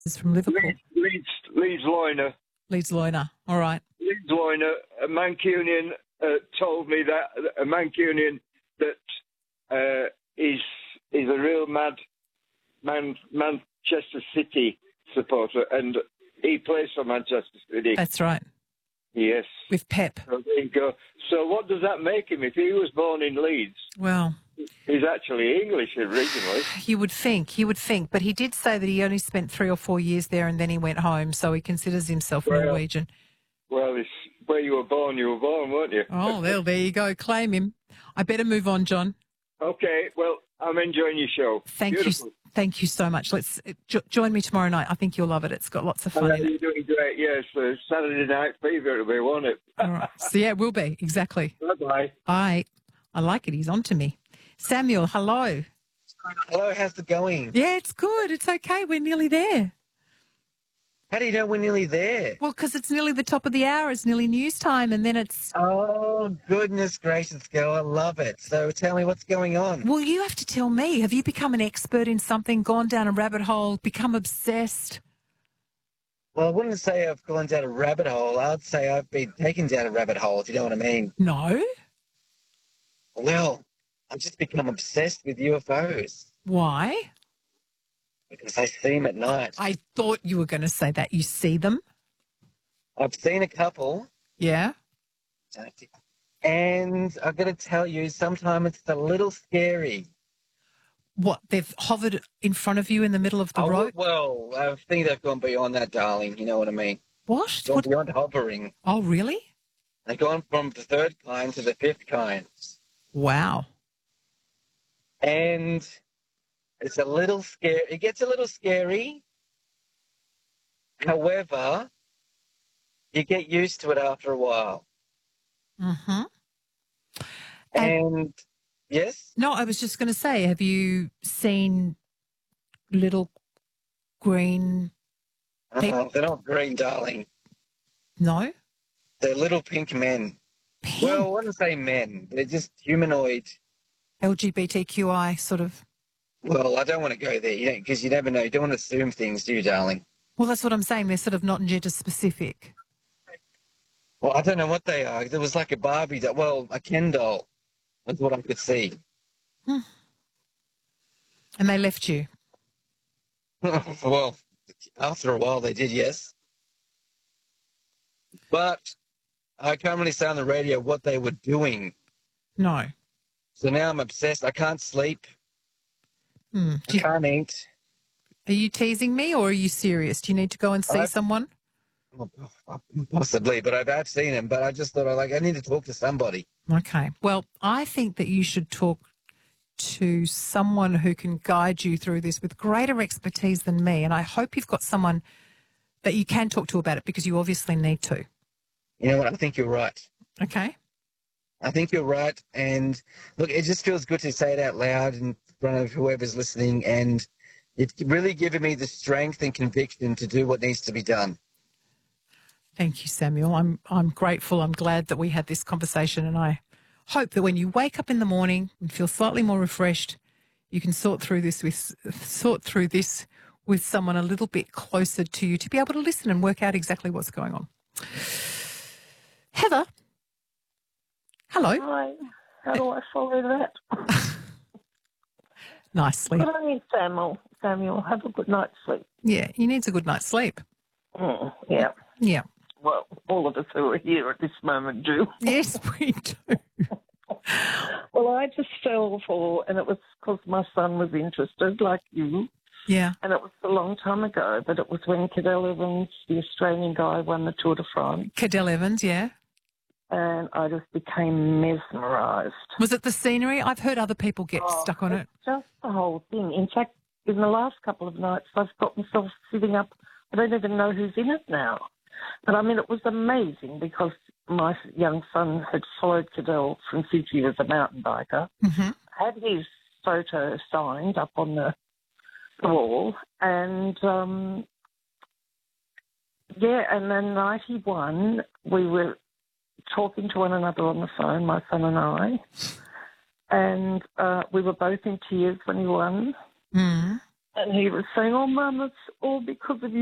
Is from Liverpool. Leeds Loiner. Leeds Loiner. All right. Leeds Loiner, a Mancunian, told me that a Mancunian that is a real Manchester City supporter, and he plays for Manchester City. That's right. Yes. With Pep. So there you go. So what does that make him? If he was born in Leeds, well, he's actually English originally. You would think. But he did say that he only spent 3 or 4 years there and then he went home, so he considers himself Norwegian. Well, it's where you were born, weren't you? Oh, well, there you go. Claim him. I better move on, John. Okay, well, I'm enjoying your show. Thank you so much. Let's join me tomorrow night. I think you'll love it. It's got lots of fun in it. You're doing great. Yes, Saturday Night Fever it'll be, won't it? All right. So, yeah, it will be. Exactly. Bye-bye. Bye. I like it. He's on to me. Samuel, hello. Hello, how's it going? Yeah, it's good. It's okay. We're nearly there. How do you know we're nearly there? Well, because it's nearly the top of the hour. It's nearly news time, and then it's... Oh, goodness gracious, girl. I love it. So tell me what's going on. Well, you have to tell me. Have you become an expert in something, gone down a rabbit hole, become obsessed? Well, I wouldn't say I've gone down a rabbit hole. I'd say I've been taken down a rabbit hole, if you know what I mean. No. Well, I've just become obsessed with UFOs. Why? Because I see them at night. I thought you were going to say that. You see them? I've seen a couple. Yeah. And I've got to tell you, sometimes it's a little scary. What, they've hovered in front of you in the middle of the road? Well, I think they've gone beyond that, darling. You know what I mean? What? Gone beyond hovering. Oh, really? They've gone from the third kind to the fifth kind. Wow. And it's a little scary. It gets a little scary. However, you get used to it after a while. Mm-hmm. And yes? No, I was just going to say, have you seen little green people? They're not green, darling. No? They're little pink men. Pink? Well, I wouldn't say men. They're just humanoid. LGBTQI sort of. Well, I don't want to go there, because you never know. You don't want to assume things, do you, darling? Well, that's what I'm saying. They're sort of not gender specific. Well, I don't know what they are. There was like a Barbie doll. Well, a Ken doll. That's what I could see. And they left you? Well, after a while they did, yes. But I can't really say on the radio what they were doing. No. So now I'm obsessed. I can't sleep. I can't eat. Are you teasing me or are you serious? Do you need to go and see someone? Possibly, but I've seen him. But I just thought I need to talk to somebody. Okay. Well, I think that you should talk to someone who can guide you through this with greater expertise than me. And I hope you've got someone that you can talk to about it because you obviously need to. You know what? I think you're right. Okay. I think you're right. And look, it just feels good to say it out loud in front of whoever's listening. And it's really given me the strength and conviction to do what needs to be done. Thank you, Samuel. I'm grateful. I'm glad that we had this conversation, and I hope that when you wake up in the morning and feel slightly more refreshed, you can sort through this with someone a little bit closer to you to be able to listen and work out exactly what's going on. Heather. Hello. Hi. How do I follow that? Nice sleep. Good on you, Samuel. Have a good night's sleep. Yeah, he needs a good night's sleep. Yeah. Yeah. Well, all of us who are here at this moment do. Yes, we do. Well, I just fell for, and it was because my son was interested, like you. Yeah. And it was a long time ago, but it was when Cadell Evans, the Australian guy, won the Tour de France. Cadell Evans, yeah. And I just became mesmerised. Was it the scenery? I've heard other people get stuck on it. Just the whole thing. In fact, in the last couple of nights, I've got myself sitting up. I don't even know who's in it now. But, I mean, it was amazing because my young son had followed Cadell from since he was a mountain biker, had his photo signed up on the wall, and, and then night he won, we were talking to one another on the phone, my son and I, and we were both in tears when he won. And he was saying, "Oh, Mum, it's all because of you.